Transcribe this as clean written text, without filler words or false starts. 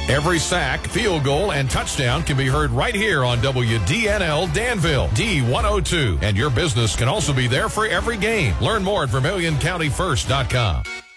Every sack, field goal, and touchdown can be heard right here on WDNL Danville, D102. And your business can also be there for every game. Learn more at VermilionCountyFirst.com.